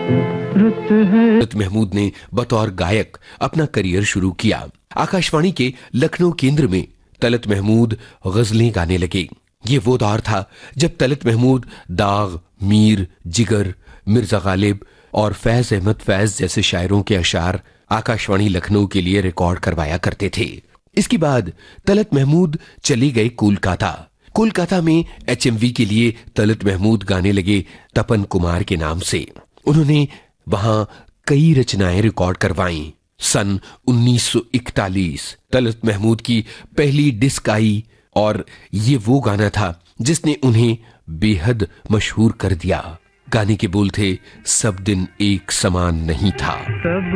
तलत महमूद ने बतौर गायक अपना करियर शुरू किया। आकाशवाणी के लखनऊ केंद्र में तलत महमूद गजलें गाने लगे। ये वो दौर था जब तलत महमूद दाग, मीर, जिगर, मिर्जा गालिब और फैज अहमद फैज जैसे शायरों के अशार आकाशवाणी लखनऊ के लिए रिकॉर्ड करवाया करते थे। इसके बाद तलत महमूद चले गए कोलकाता में HMV के लिए तलत महमूद गाने लगे तपन कुमार के नाम से। उन्होंने वहां कई रचनाएं रिकॉर्ड करवाईं। सन 1941 तलत महमूद की पहली डिस्क आई और ये वो गाना था जिसने उन्हें बेहद मशहूर कर दिया। गाने के बोल थे, सब दिन एक समान नहीं था।